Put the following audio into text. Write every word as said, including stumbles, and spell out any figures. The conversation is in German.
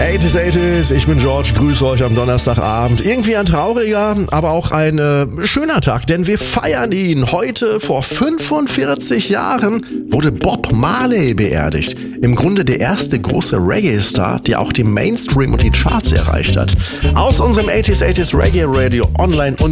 achtziger, achtziger, ich bin George, grüße euch am Donnerstagabend. Irgendwie ein trauriger, aber auch ein äh, schöner Tag, denn wir feiern ihn. Heute vor fünfundvierzig Jahren wurde Bob Marley beerdigt. Im Grunde der erste große Reggae-Star, der auch die Mainstream und die Charts erreicht hat. Aus unserem achtziger, achtziger Reggae Radio online und